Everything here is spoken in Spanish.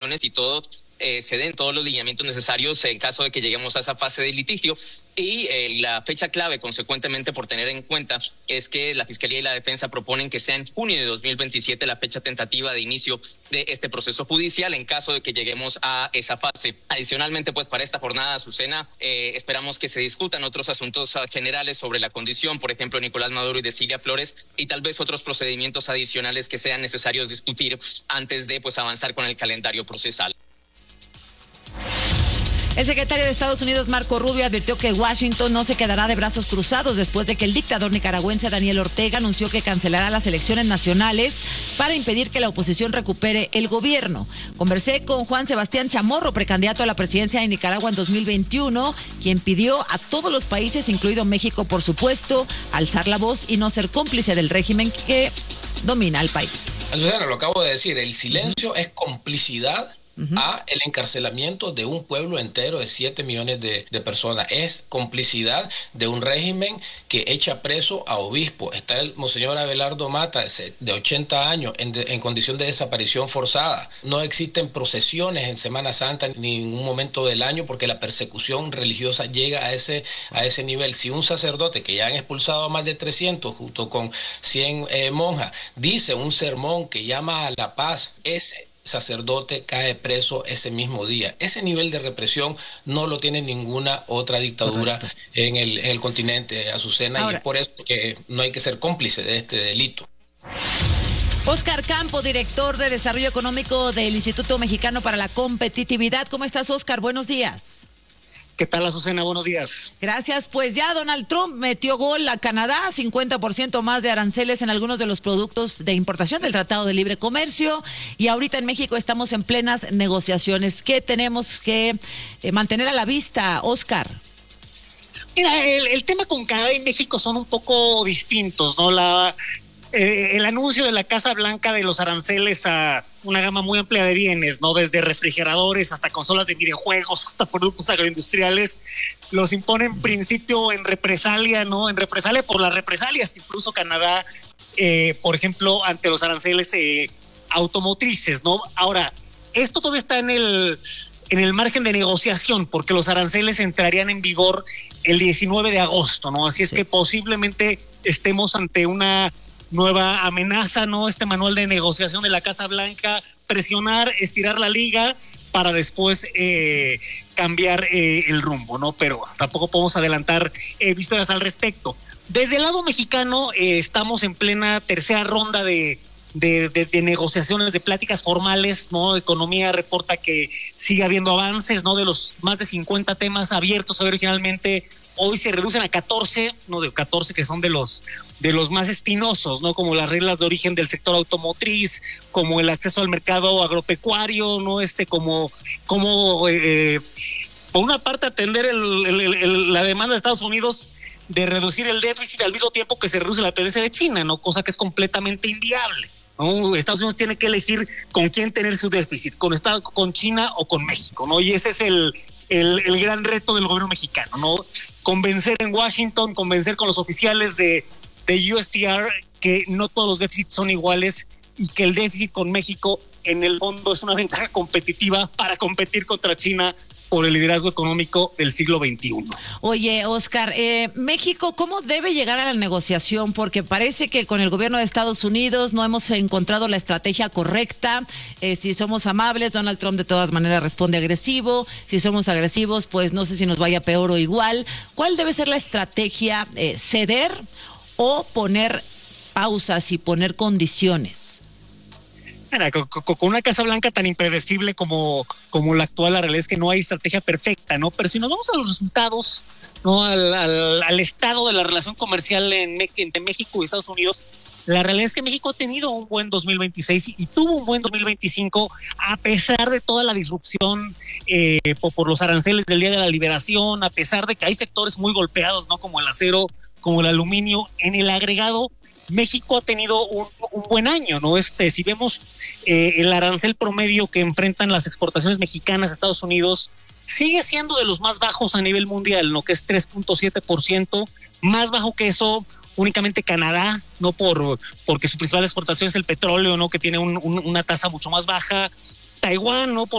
condiciones y todo se den todos los lineamientos necesarios en caso de que lleguemos a esa fase de litigio. Y la fecha clave, consecuentemente, por tener en cuenta, es que la Fiscalía y la Defensa proponen que sea en junio de 2027 la fecha tentativa de inicio de este proceso judicial en caso de que lleguemos a esa fase. Adicionalmente, pues para esta jornada, Azucena, esperamos que se discutan otros asuntos generales sobre la condición, por ejemplo, Nicolás Maduro y de Cilia Flores, y tal vez otros procedimientos adicionales que sean necesarios discutir antes de avanzar con el calendario procesal. El secretario de Estados Unidos, Marco Rubio, advirtió que Washington no se quedará de brazos cruzados después de que el dictador nicaragüense Daniel Ortega anunció que cancelará las elecciones nacionales para impedir que la oposición recupere el gobierno. Conversé con Juan Sebastián Chamorro, precandidato a la presidencia de Nicaragua en 2021, quien pidió a todos los países, incluido México, por supuesto, alzar la voz y no ser cómplice del régimen que domina el país. Azucena, lo acabo de decir, el silencio es complicidad a el encarcelamiento de un pueblo entero de 7 millones de personas. Es complicidad de un régimen que echa preso a obispos. Está el monseñor Abelardo Mata, de 80 años, en condición de desaparición forzada. No existen procesiones en Semana Santa ni en ningún momento del año porque la persecución religiosa llega a ese nivel. Si un sacerdote, que ya han expulsado a más de 300 junto con 100 monjas, dice un sermón que llama a la paz, ese sacerdote cae preso ese mismo día. Ese nivel de represión no lo tiene ninguna otra dictadura en el continente, Azucena. Ahora, y es por eso que no hay que ser cómplice de este delito. Óscar Campo, director de Desarrollo Económico del Instituto Mexicano para la Competitividad. ¿Cómo estás, Óscar? Buenos días. ¿Qué tal, Azucena? Buenos días. Gracias. Pues ya Donald Trump metió gol a Canadá, 50% más de aranceles en algunos de los productos de importación del Tratado de Libre Comercio, y ahorita en México estamos en plenas negociaciones. ¿Qué tenemos que mantener a la vista, Óscar? Mira, el tema con Canadá y México son un poco distintos, ¿no? El anuncio de la Casa Blanca de los aranceles a una gama muy amplia de bienes, ¿no? Desde refrigeradores hasta consolas de videojuegos, hasta productos agroindustriales, los impone en principio en represalia, ¿no? En represalia por las represalias que incluso Canadá, por ejemplo, ante los aranceles automotrices, ¿no? Ahora, esto todavía está en el margen de negociación, porque los aranceles entrarían en vigor el 19 de agosto, ¿no? Así es que posiblemente estemos ante una nueva amenaza, ¿no? Este manual de negociación de la Casa Blanca, presionar, estirar la liga para después cambiar el rumbo, ¿no? Pero tampoco podemos adelantar vistas al respecto. Desde el lado mexicano estamos en plena tercera ronda de negociaciones, de pláticas formales, ¿no? Economía reporta que sigue habiendo avances, ¿no? De los más de 50 temas abiertos originalmente, hoy se reducen a 14, ¿no? De 14 que son de los más espinosos, ¿no? Como las reglas de origen del sector automotriz, como el acceso al mercado agropecuario, ¿no? Como por una parte atender la demanda de Estados Unidos de reducir el déficit al mismo tiempo que se reduce la dependencia de China, ¿no? Cosa que es completamente inviable, ¿no? Estados Unidos tiene que elegir con quién tener su déficit, con China o con México, ¿no? Y ese es el gran reto del gobierno mexicano, ¿no? Convencer en Washington, convencer con los oficiales de USTR que no todos los déficits son iguales y que el déficit con México en el fondo es una ventaja competitiva para competir contra China por el liderazgo económico del siglo XXI. Oye, Óscar, México, ¿cómo debe llegar a la negociación? Porque parece que con el gobierno de Estados Unidos no hemos encontrado la estrategia correcta. Si somos amables, Donald Trump de todas maneras responde agresivo. Si somos agresivos, pues no sé si nos vaya peor o igual. ¿Cuál debe ser la estrategia? ¿Ceder o poner pausas y poner condiciones? Mira, con una Casa Blanca tan impredecible como la actual, la realidad es que no hay estrategia perfecta, ¿no? Pero si nos vamos a los resultados, ¿no? Al estado de la relación comercial entre México y Estados Unidos, la realidad es que México ha tenido un buen 2026 y tuvo un buen 2025 a pesar de toda la disrupción por los aranceles del Día de la Liberación, a pesar de que hay sectores muy golpeados, ¿no? Como el acero, como el aluminio. En el agregado, México ha tenido un buen año, ¿no? Si vemos el arancel promedio que enfrentan las exportaciones mexicanas a Estados Unidos, sigue siendo de los más bajos a nivel mundial, ¿no? Que es 3.7%, más bajo que eso únicamente Canadá, ¿no? Porque su principal exportación es el petróleo, ¿no? Que tiene una tasa mucho más baja. Taiwán, ¿no?